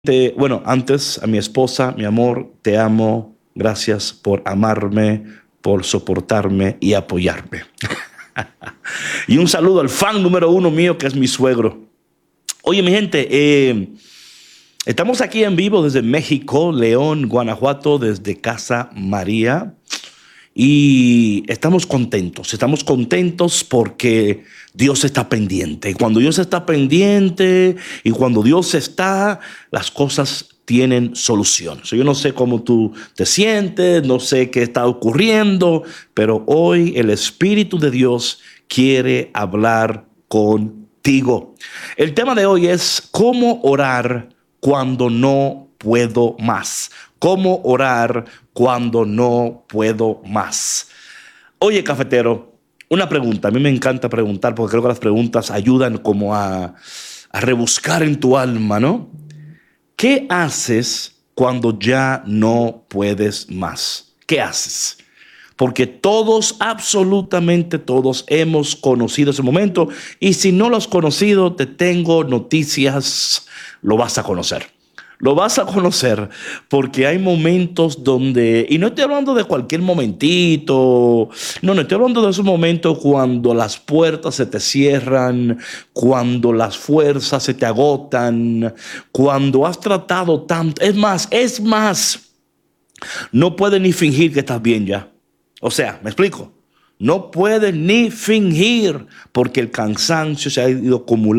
Bueno, antes a mi esposa, mi amor, te amo. Gracias por amarme, por soportarme y apoyarme. Y un saludo al fan número uno mío, que es mi suegro. Oye, mi gente, estamos aquí en vivo desde México, León, Guanajuato, desde Casa María. Y estamos contentos porque Dios está pendiente. Y cuando Dios está pendiente y cuando Dios está, las cosas tienen solución. Yo no sé cómo tú te sientes, no sé qué está ocurriendo, pero hoy el Espíritu de Dios quiere hablar contigo. El tema de hoy es cómo orar cuando no puedo más. ¿Cómo orar cuando no puedo más? Oye, cafetero, una pregunta. A mí me encanta preguntar porque creo que las preguntas ayudan como a rebuscar en tu alma, ¿no? ¿Qué haces cuando ya no puedes más? ¿Qué haces? Porque todos, absolutamente todos, hemos conocido ese momento. Y si no lo has conocido, te tengo noticias, lo vas a conocer. Lo vas a conocer porque hay momentos donde, y no estoy hablando de cualquier momentito, no estoy hablando de esos momentos cuando las puertas se te cierran, cuando las fuerzas se te agotan, cuando has tratado tanto, es más, no puedes ni fingir que estás bien ya. O sea, ¿me explico? No puedes ni fingir porque el cansancio se ha ido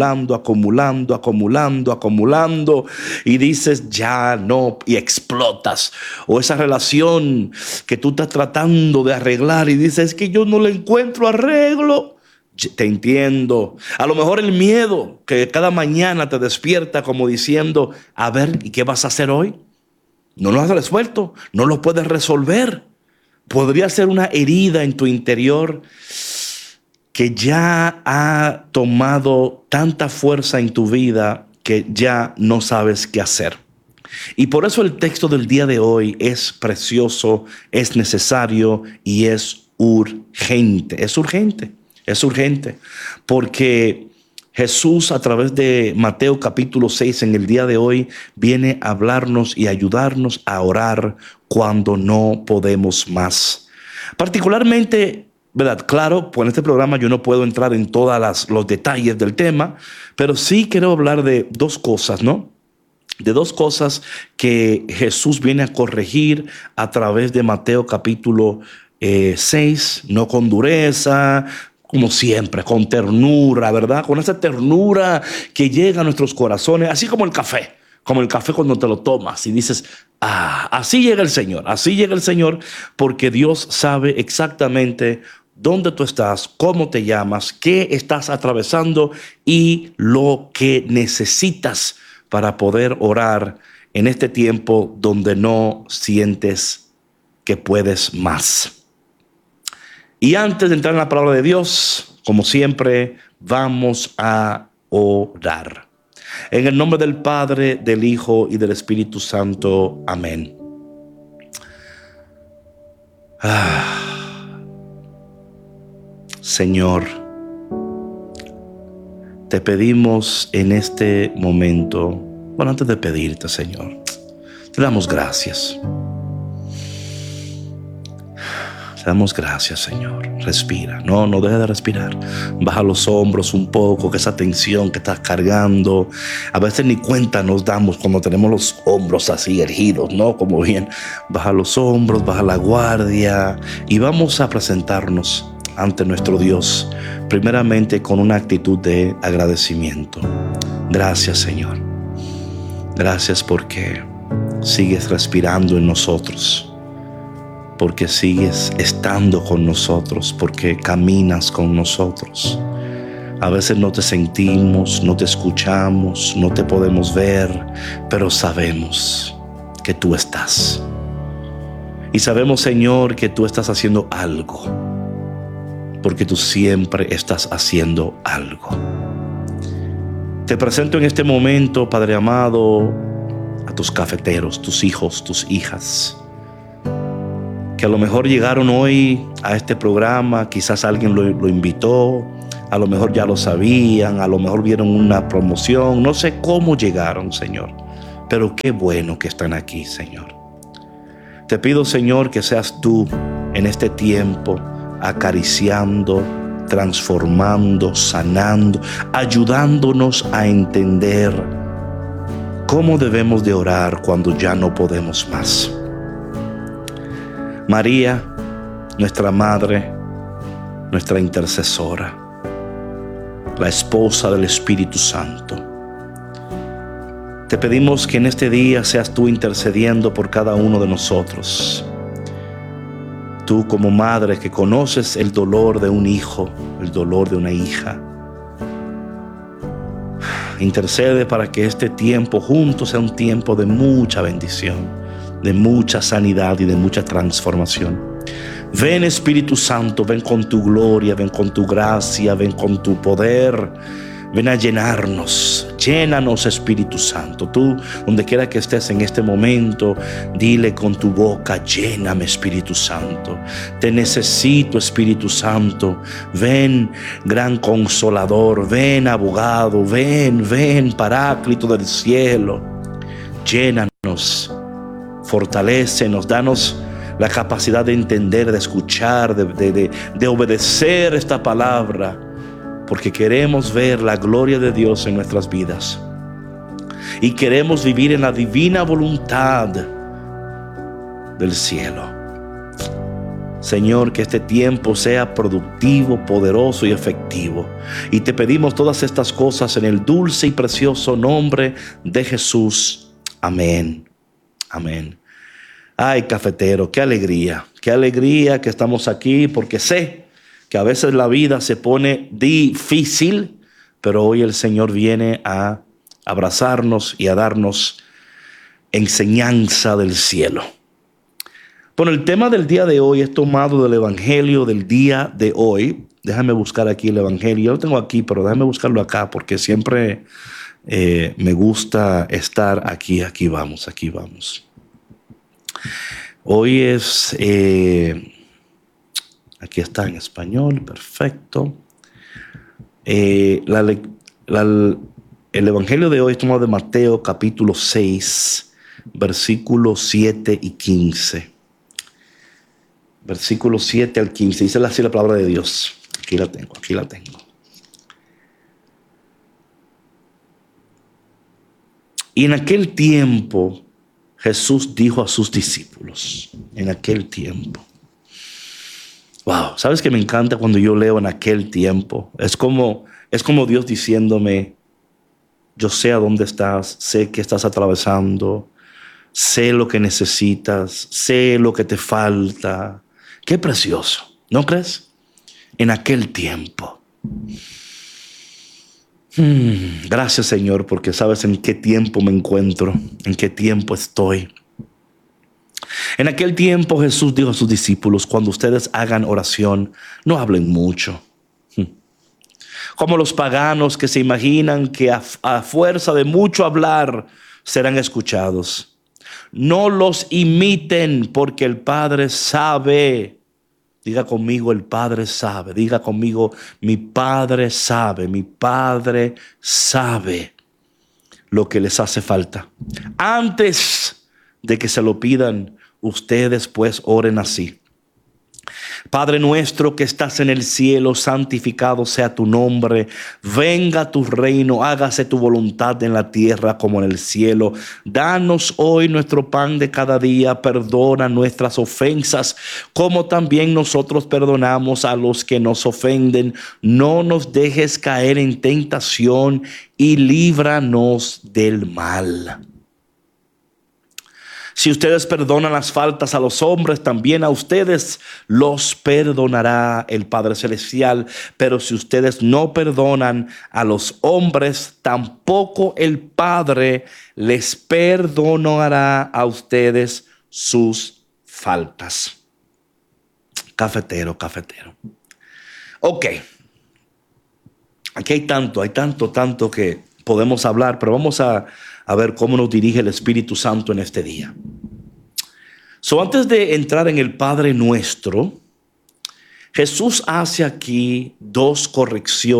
acumulando y dices ya no y explotas. O esa relación que tú estás tratando de arreglar y dices es que yo no le encuentro arreglo. Te entiendo. A lo mejor el miedo que cada mañana te despierta como diciendo, a ver, ¿y qué vas a hacer hoy? No lo has resuelto, no lo puedes resolver. Podría ser una herida en tu interior que ya ha tomado tanta fuerza en tu vida que ya no sabes qué hacer. Y por eso el texto del día de hoy es precioso, es necesario y es urgente. Es urgente porque Jesús, a través de Mateo capítulo 6 en el día de hoy, viene a hablarnos y ayudarnos a orar cuando no podemos más. Particularmente, ¿verdad? Claro, pues en este programa yo no puedo entrar en todos los detalles del tema, pero sí quiero hablar de dos cosas, ¿no? De dos cosas que Jesús viene a corregir a través de Mateo capítulo 6, no con dureza, como siempre, con ternura, ¿verdad? Con esa ternura que llega a nuestros corazones, así como el café cuando te lo tomas y dices, así llega el Señor, porque Dios sabe exactamente dónde tú estás, cómo te llamas, qué estás atravesando y lo que necesitas para poder orar en este tiempo donde no sientes que puedes más. Y antes de entrar en la palabra de Dios, como siempre, vamos a orar. En el nombre del Padre, del Hijo y del Espíritu Santo. Amén. Señor, te pedimos en este momento, bueno, antes de pedirte, Señor, te damos gracias. Te damos gracias, Señor. Respira. No dejes de respirar. Baja los hombros un poco, que esa tensión que estás cargando. A veces ni cuenta nos damos cuando tenemos los hombros así erguidos, ¿no? Como bien. Baja los hombros, baja la guardia y vamos a presentarnos ante nuestro Dios, primeramente con una actitud de agradecimiento. Gracias, Señor. Gracias porque sigues respirando en nosotros. Porque sigues estando con nosotros, porque caminas con nosotros. A veces no te sentimos, no te escuchamos, no te podemos ver, pero sabemos que tú estás. Y sabemos, Señor, que tú estás haciendo algo, porque tú siempre estás haciendo algo. Te presento en este momento, Padre amado, a tus cafeteros, tus hijos, tus hijas, que a lo mejor llegaron hoy a este programa, quizás alguien lo invitó, a lo mejor ya lo sabían, a lo mejor vieron una promoción, no sé cómo llegaron, Señor, pero qué bueno que están aquí, Señor. Te pido, Señor, que seas tú en este tiempo acariciando, transformando, sanando, ayudándonos a entender cómo debemos de orar cuando ya no podemos más. María, nuestra madre, nuestra intercesora, la esposa del Espíritu Santo, te pedimos que en este día seas tú intercediendo por cada uno de nosotros. Tú como madre que conoces el dolor de un hijo, el dolor de una hija, intercede para que este tiempo juntos sea un tiempo de mucha bendición, de mucha sanidad y de mucha transformación. Ven, Espíritu Santo, ven con tu gloria, ven con tu gracia, ven con tu poder. Ven a llenarnos, llénanos, Espíritu Santo. Tú, donde quiera que estés en este momento, dile con tu boca: lléname, Espíritu Santo. Te necesito, Espíritu Santo. Ven, gran consolador, ven, abogado, ven, paráclito del cielo. Llénanos, fortalécenos, danos la capacidad de entender, de escuchar, de obedecer esta palabra, porque queremos ver la gloria de Dios en nuestras vidas y queremos vivir en la divina voluntad del cielo. Señor, que este tiempo sea productivo, poderoso y efectivo. Y te pedimos todas estas cosas en el dulce y precioso nombre de Jesús. Amén. Amén. Ay, cafetero, qué alegría que estamos aquí, porque sé que a veces la vida se pone difícil, pero hoy el Señor viene a abrazarnos y a darnos enseñanza del cielo. Bueno, el tema del día de hoy es tomado del Evangelio del día de hoy. Déjame buscar aquí el Evangelio. Yo lo tengo aquí, pero déjame buscarlo acá, porque siempre me gusta estar aquí. Aquí vamos. Hoy es... aquí está en español, perfecto. El Evangelio de hoy es tomado de Mateo capítulo 6, versículos 7 y 15. Versículos 7 al 15. Dice así la palabra de Dios. Aquí la tengo. Y en aquel tiempo Jesús dijo a sus discípulos, en aquel tiempo. Wow, ¿sabes qué me encanta cuando yo leo en aquel tiempo? Es como Dios diciéndome: yo sé a dónde estás, sé que estás atravesando, sé lo que necesitas, sé lo que te falta. Qué precioso, ¿no crees? En aquel tiempo. Gracias, Señor, porque sabes en qué tiempo me encuentro, en qué tiempo estoy. En aquel tiempo Jesús dijo a sus discípulos: cuando ustedes hagan oración, no hablen mucho. Como los paganos que se imaginan que a fuerza de mucho hablar serán escuchados. No los imiten, porque el Padre sabe. Diga conmigo: el Padre sabe. Diga conmigo: mi Padre sabe. Mi Padre sabe lo que les hace falta. Antes de que se lo pidan, ustedes pues oren así: Padre nuestro que estás en el cielo, santificado sea tu nombre. Venga tu reino, hágase tu voluntad en la tierra como en el cielo. Danos hoy nuestro pan de cada día. Perdona nuestras ofensas, como también nosotros perdonamos a los que nos ofenden. No nos dejes caer en tentación y líbranos del mal. Si ustedes perdonan las faltas a los hombres, también a ustedes los perdonará el Padre Celestial. Pero si ustedes no perdonan a los hombres, tampoco el Padre les perdonará a ustedes sus faltas. Cafetero. Ok. Aquí hay tanto que podemos hablar, pero vamos a ver cómo nos dirige el Espíritu Santo en este día. Antes de entrar en el Padre Nuestro, Jesús hace aquí dos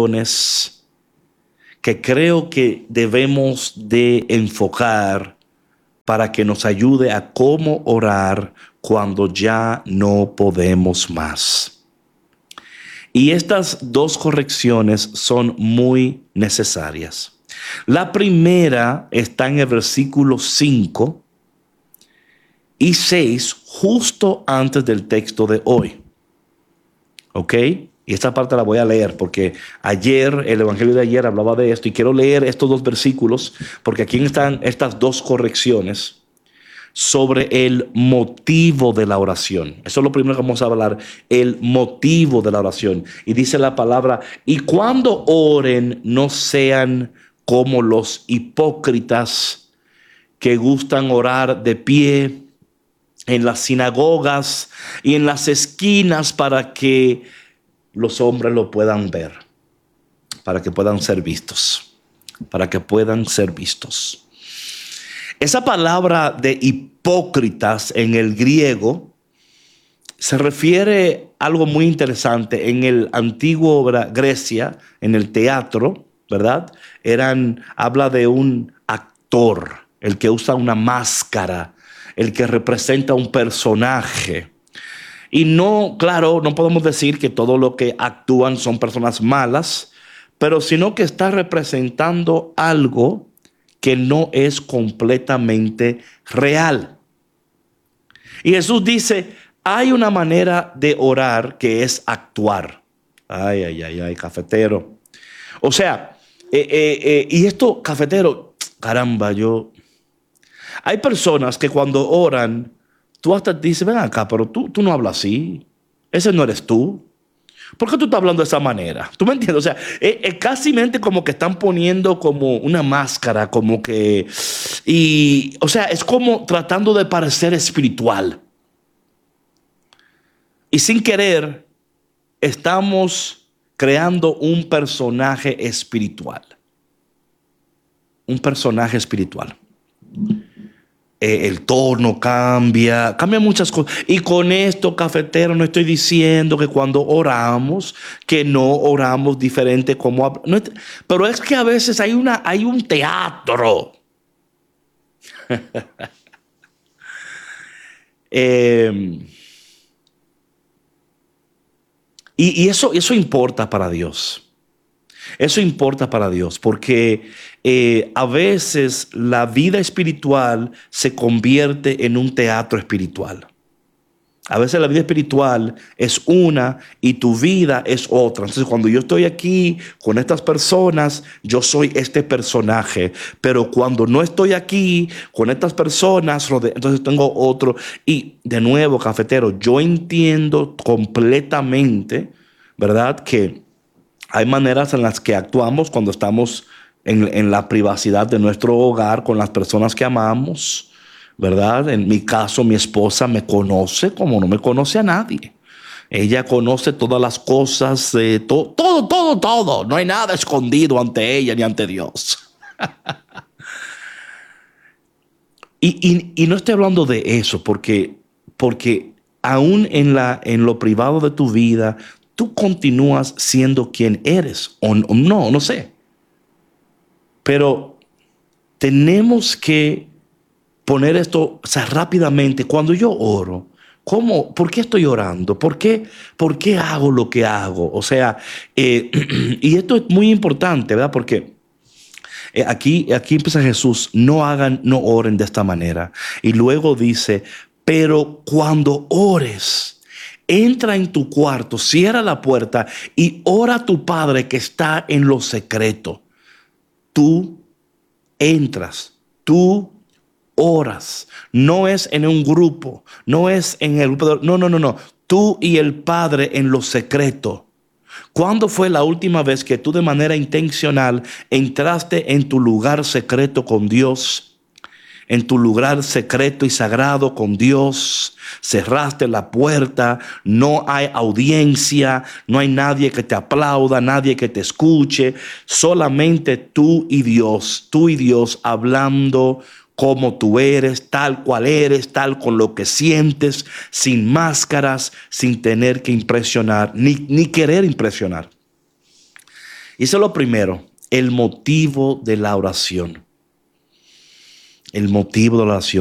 correcciones que creo que debemos de enfocar para que nos ayude a cómo orar cuando ya no podemos más. Y estas dos correcciones son muy necesarias. La primera está en el versículo 5 y 6, justo antes del texto de hoy. ¿Ok? Y esta parte la voy a leer porque ayer, el evangelio de ayer hablaba de esto y quiero leer estos dos versículos porque aquí están estas dos correcciones sobre el motivo de la oración. Eso es lo primero que vamos a hablar, el motivo de la oración. Y dice la palabra, y cuando oren no sean como los hipócritas que gustan orar de pie en las sinagogas y en las esquinas para que los hombres lo puedan ver, para que puedan ser vistos, para que puedan ser vistos. Esa palabra de hipócritas en el griego se refiere a algo muy interesante. En el antiguo Grecia, en el teatro, ¿verdad? Habla de un actor, el que usa una máscara, el que representa un personaje. Y no, claro, no podemos decir que todo lo que actúan son personas malas, pero sino que está representando algo que no es completamente real. Y Jesús dice, hay una manera de orar que es actuar. Ay, cafetero. O sea, y esto, cafetero, caramba, hay personas que cuando oran, tú hasta dices, ven acá, pero tú no hablas así. Ese no eres tú. ¿Por qué tú estás hablando de esa manera? ¿Tú me entiendes? O sea, casi mente como que están poniendo como una máscara, como que... Y, o sea, es como tratando de parecer espiritual. Y sin querer, estamos creando un personaje espiritual. Un personaje espiritual. El tono cambia muchas cosas. Y con esto, cafetero, no estoy diciendo que cuando oramos, que no oramos diferente como... No, pero es que a veces hay un teatro. Y eso importa para Dios. Eso importa para Dios porque a veces la vida espiritual se convierte en un teatro espiritual. A veces la vida espiritual es una y tu vida es otra. Entonces, cuando yo estoy aquí con estas personas, yo soy este personaje. Pero cuando no estoy aquí con estas personas, entonces tengo otro. Y de nuevo, cafetero, yo entiendo completamente, ¿verdad?, que hay maneras en las que actuamos cuando estamos en la privacidad de nuestro hogar con las personas que amamos, ¿verdad? En mi caso, mi esposa me conoce como no me conoce a nadie. Ella conoce todas las cosas, todo. No hay nada escondido ante ella ni ante Dios. Y no estoy hablando de eso porque aún en lo privado de tu vida, tú continúas siendo quien eres o no sé. Pero tenemos que poner esto, o sea, rápidamente. Cuando yo oro, ¿por qué estoy orando? ¿Por qué hago lo que hago? O sea, y esto es muy importante, ¿verdad? Porque aquí empieza Jesús, no oren de esta manera. Y luego dice, pero cuando ores, entra en tu cuarto, cierra la puerta y ora a tu Padre que está en lo secreto. Tú entras, tú oras. No es en un grupo, no es en el grupo. No. Tú y el Padre en lo secreto. ¿Cuándo fue la última vez que tú de manera intencional entraste en tu lugar secreto con Dios? En tu lugar secreto y sagrado con Dios, cerraste la puerta, no hay audiencia, no hay nadie que te aplauda, nadie que te escuche, solamente tú y Dios hablando como tú eres, tal cual eres, tal con lo que sientes, sin máscaras, sin tener que impresionar, ni querer impresionar. Y eso es lo primero, el motivo de la oración. el motivo de la oración.